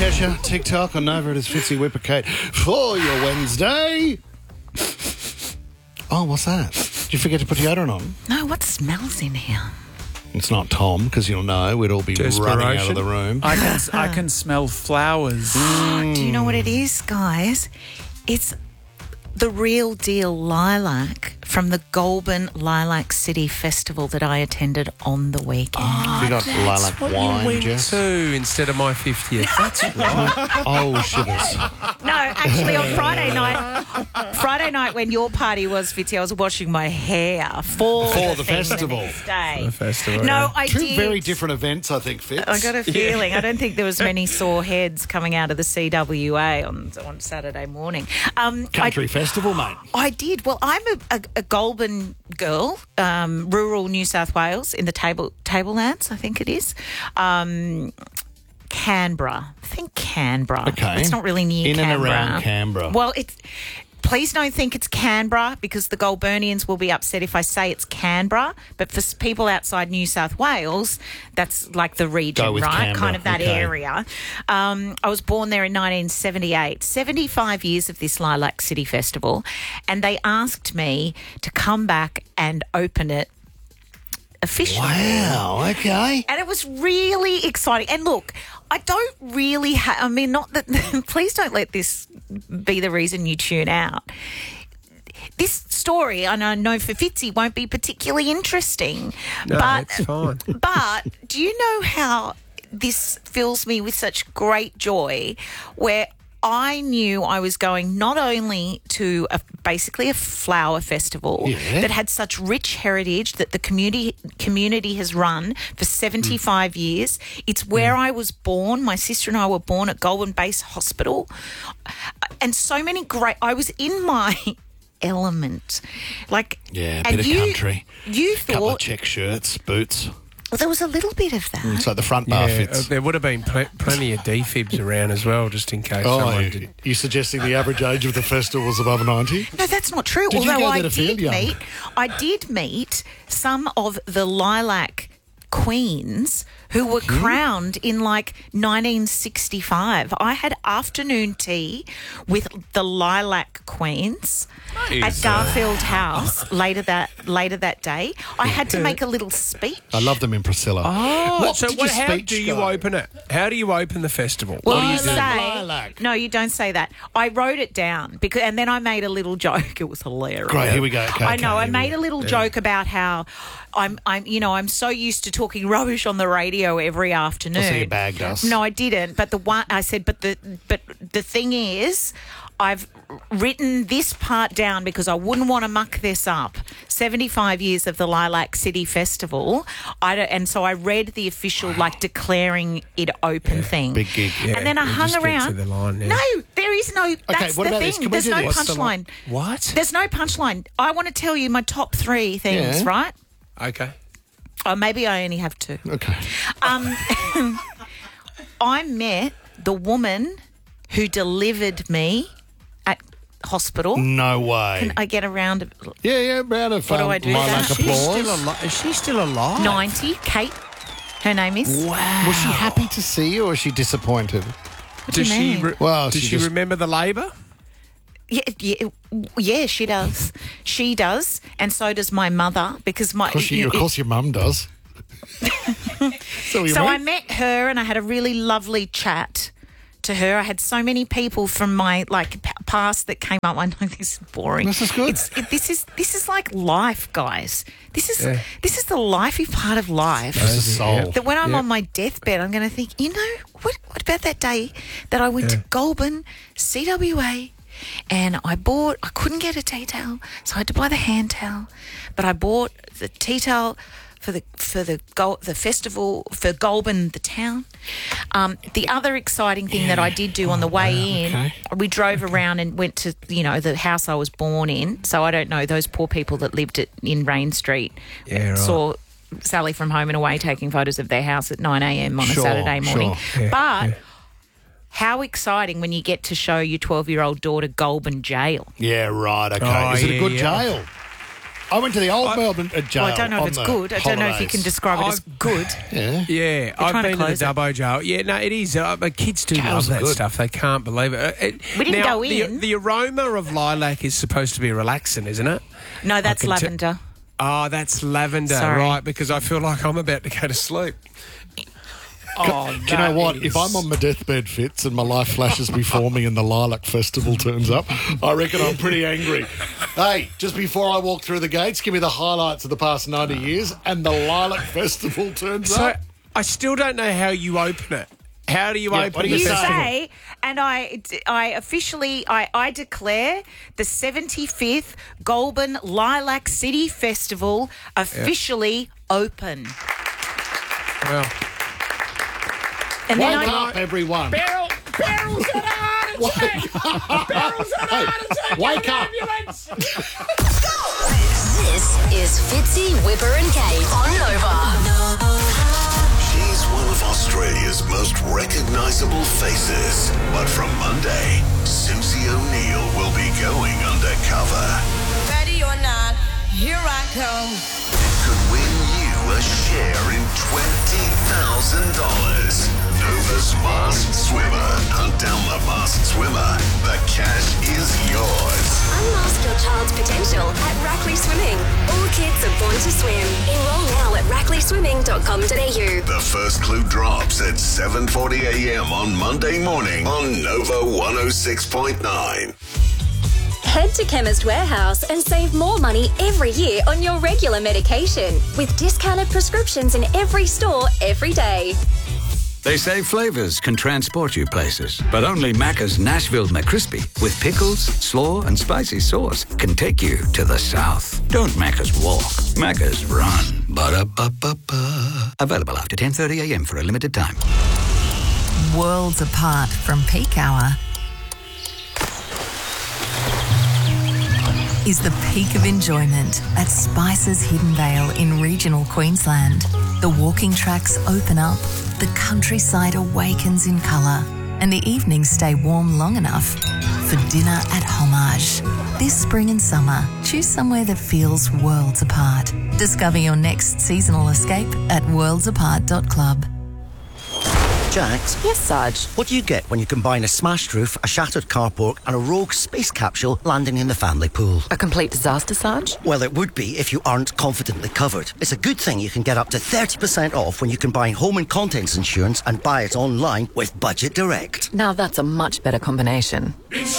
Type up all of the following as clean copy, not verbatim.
Kesha, TikTok on Nova. It is Fitzy Whippercate for your Wednesday. Oh, what's that? Did you forget to put deodorant on? No, what smells in here? It's not Tom, because you'll know we'd all be running out of the room. I can smell flowers. Do you know what it is, guys? It's the real deal lilac from the Goulburn Lilac City Festival that I attended on the weekend. Have you got lilac wine, Jess? To instead of my 50th. That's right. Oh, shivers. No, actually on Friday night when your party was, Fitzy, I was washing my hair for the thing festival. The next day. The festival. No, I Two did. very different events, I think, Fitz. I got a feeling. I don't think there was many sore heads coming out of the CWA on Saturday morning. Country festival, mate. I did. Well, I'm a Goulburn girl, rural New South Wales in the Tablelands, I think it is. Canberra. I think Canberra. Okay. It's not really near Canberra. In and around Canberra. Well, please don't think it's Canberra because the Goulburnians will be upset if I say it's Canberra. But for people outside New South Wales, that's like the region, Go with right? Canberra. Kind of that Okay. area. I was born there in 1978. 75 years of this Lilac City Festival. And they asked me to come back and open it officially. Wow, okay. And it was really exciting. And look, I don't really I mean, not that, please don't let this be the reason you tune out. This story, and I know for Fitzy, won't be particularly interesting. No, but, it's fine. But do you know how this fills me with such great joy where I knew I was going not only to basically a flower festival that had such rich heritage that the community has run for 75 years. It's where I was born. My sister and I were born at Goulburn Base Hospital. And so many I was in my element. Like, Yeah, and bit of country. You Couple of thought, check shirts, boots. well, there was a little bit of that. It's like the front bar Yeah, fits. there would have been plenty of defibs around as well, just in case Oh, someone did. you suggesting the average age of the festival was above 90? No, that's not true. Did you Although go there to feel young? I did meet some of the lilac queens who were crowned in like 1965. I had afternoon tea with the lilac queens at Garfield House later that day. I had to make a little speech. I love them in Priscilla. Oh, did your how speech do you go? open it? How do you open the festival? Well, What do you you do? say Lilac. no. You don't say that. I wrote it down and then I made a little joke. It was hilarious. Great, here we go. Okay, I know. okay, I made a little joke about how I'm so used to talking rubbish on the radio every afternoon. So you bagged us. No, I didn't. But I said, but the thing is, I've written this part down because I wouldn't want to muck this up. 75 years of the Lilac City Festival. And so I read the official, declaring it open thing. Big gig. Yeah, And then I we'll hung just get around. to the line now. No, there is no. That's what the about this? thing. Can we There's do no this? What's the punchline. What? There's no punchline. I want to tell you my top 3 things, Yeah. right? Okay. Or maybe I only have 2. Okay. I met the woman who delivered me at hospital. No way. Can I get a round of Yeah, round of What do I do lilac then? applause. Is she still alive? 90? Kate, her name is. Wow. Was she happy to see you or was she disappointed? What do you mean? Well, does she she just- remember the labour? Yeah, she does. She does, and so does my mother because my. Of course your mum does. So I met her and I had a really lovely chat to her. I had so many people from my past that came up. I know this is boring. This is good. This is like life, guys. This is the lifey part of life. This is soul. That when I'm on my deathbed, I'm going to think, what about that day that I went to Goulburn, CWA, and I couldn't get a tea towel, so I had to buy the hand towel, but I bought the tea towel for the festival for Goulburn, the town. The other exciting thing that I did do on the way in, we drove around and went to the house I was born in. So I don't know those poor people that lived in Rain Street. Yeah, right. Saw Sally from Home and Away taking photos of their house at 9 a.m. on a Saturday morning. Sure. But how exciting when you get to show your 12-year-old daughter Goulburn Jail. Yeah, right, okay. Oh, is it a yeah, good yeah. jail? I went to the old Melbourne jail. Well, I don't know if it's good. I don't know if you can describe it as good. Yeah. Yeah, I've trying to been to close the it. Dubbo jail. Yeah, no, it is. But kids do Jails love are that good. stuff. They can't believe it. We didn't Now, go in. The aroma of lilac is supposed to be relaxing, isn't it? No, that's can lavender. Oh, that's lavender, Sorry. right? Because I feel like I'm about to go to sleep. Oh, Do you know what? is- If I'm on my deathbed, Fitz, and my life flashes before me and the Lilac Festival turns up, I reckon I'm pretty angry. Hey, just before I walk through the gates, give me the highlights of the past 90 years and the Lilac Festival turns So up. I still don't know how you open it. How do you open what do the You festival? say, and I officially, I declare the 75th Goulburn Lilac City Festival officially open. Well, And then Wake I... up, everyone. barrels at a heart attack! Barrels at a heart attack! Wake up. Ambulance! This is Fitzy, Whipper and Kate on Nova. She's one of Australia's most recognisable faces. But from Monday, Susie O'Neill will be going undercover. Ready or not, here I come. It could win you a share in $20,000. Nova's Masked Swimmer. Hunt down the Masked Swimmer. The cash is yours. Unmask your child's potential at Rackley Swimming. All kids are born to swim. Enroll now at rackleyswimming.com.au. The first clue drops at 7:40 a.m. on Monday morning on Nova 106.9. Head to Chemist Warehouse and save more money every year on your regular medication with discounted prescriptions in every store every day. They say flavours can transport you places, but only Macca's Nashville McCrispy with pickles, slaw and spicy sauce can take you to the south. Don't Macca's walk, Macca's run. Ba-da-ba-ba-ba. Available after 10:30 a.m. for a limited time. Worlds apart from peak hour is the peak of enjoyment at Spice's Hidden Vale in regional Queensland. The walking tracks open up, the countryside awakens in colour, and the evenings stay warm long enough for dinner at Homage. This spring and summer, choose somewhere that feels worlds apart. Discover your next seasonal escape at worldsapart.club. Jax, Yes, Sarge. what do you get when you combine a smashed roof, a shattered carport and a rogue space capsule landing in the family pool? A complete disaster, Sarge? Well, it would be if you aren't confidently covered. It's a good thing you can get up to 30% off when you combine home and contents insurance and buy it online with Budget Direct. Now that's a much better combination.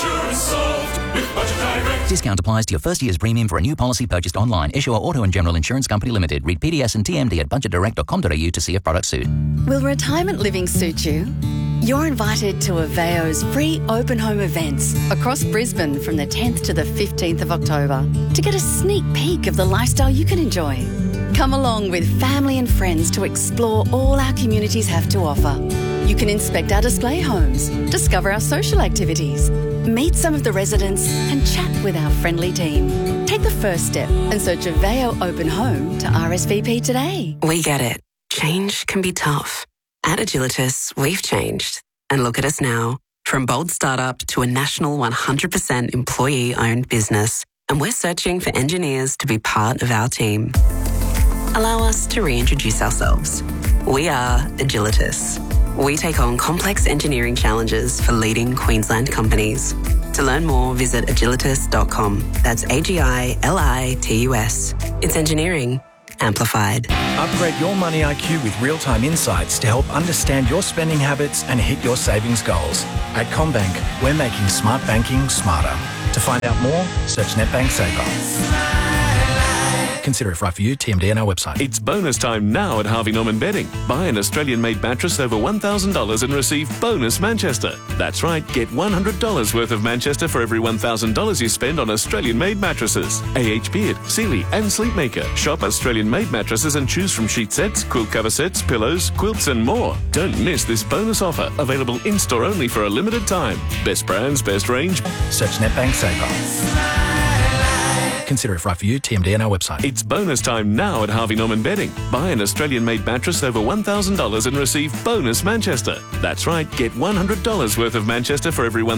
Discount applies to your first year's premium for a new policy purchased online. Issuer Auto and General Insurance Company Limited. Read PDS and TMD at budgetdirect.com.au to see if products suit. Will retirement living suit you? You're invited to Aveo's free open home events across Brisbane from the 10th to the 15th of October to get a sneak peek of the lifestyle you can enjoy. Come along with family and friends to explore all our communities have to offer. You can inspect our display homes, discover our social activities, meet some of the residents and chat with our friendly team. Take the first step and search Aveo Open Home to RSVP today. We get it. Change can be tough. At Agilitas, we've changed. And look at us now. From bold startup to a national 100% employee-owned business. And we're searching for engineers to be part of our team. Allow us to reintroduce ourselves. We are Agilitas. We take on complex engineering challenges for leading Queensland companies. To learn more, visit agilitas.com. That's AGILITUS. It's engineering amplified. Upgrade your money IQ with real-time insights to help understand your spending habits and hit your savings goals. At CommBank, we're making smart banking smarter. To find out more, search NetBank Saver. Consider if right for you, TMD on our website. It's bonus time now at Harvey Norman Bedding. Buy an Australian-made mattress over $1,000 and receive bonus Manchester. That's right, get $100 worth of Manchester for every $1,000 you spend on Australian-made mattresses. AH Beard, Sealy and Sleepmaker. Shop Australian-made mattresses and choose from sheet sets, quilt cover sets, pillows, quilts and more. Don't miss this bonus offer. Available in-store only for a limited time. Best brands, best range. Search NetBank Saver. Consider if right for you, TMD on our website. It's bonus time now at Harvey Norman Bedding. Buy an Australian-made mattress over $1,000 and receive bonus Manchester. That's right, get $100 worth of Manchester for every